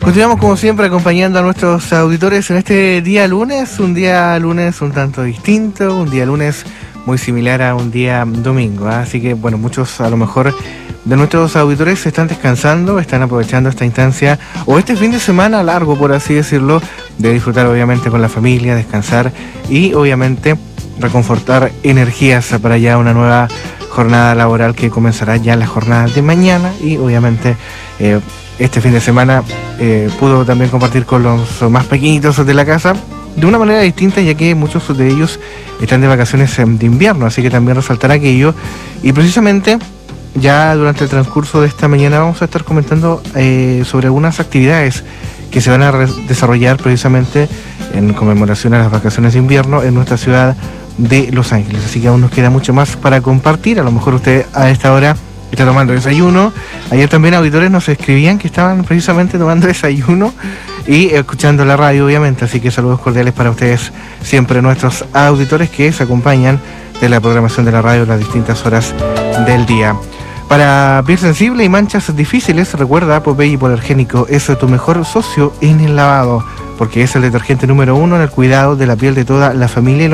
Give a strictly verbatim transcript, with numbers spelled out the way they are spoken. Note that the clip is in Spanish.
Continuamos como siempre acompañando a nuestros auditores en este día lunes, un día lunes un tanto distinto, un día lunes muy similar a un día domingo, ¿eh? Así que bueno, muchos a lo mejor de nuestros auditores están descansando, están aprovechando esta instancia o este fin de semana largo, por así decirlo, de disfrutar obviamente con la familia, descansar y obviamente reconfortar energías para ya una nueva jornada laboral que comenzará ya la jornada de mañana y obviamente eh, este fin de semana eh, pudo también compartir con los más pequeñitos de la casa de una manera distinta, ya que muchos de ellos están de vacaciones de invierno, así que también resaltar aquello. Y precisamente ya durante el transcurso de esta mañana vamos a estar comentando eh, sobre algunas actividades que se van a desarrollar precisamente en conmemoración a las vacaciones de invierno en nuestra ciudad de Los Ángeles. Así que aún nos queda mucho más para compartir. A lo mejor usted a esta hora está tomando desayuno. Ayer también auditores nos escribían que estaban precisamente tomando desayuno y escuchando la radio, obviamente. Así que saludos cordiales para ustedes, siempre nuestros auditores que se acompañan de la programación de la radio a las distintas horas del día. Para piel sensible y manchas difíciles, recuerda, Popeye Hipoalergénico es tu mejor socio en el lavado, porque es el detergente número uno en el cuidado de la piel de toda la familia y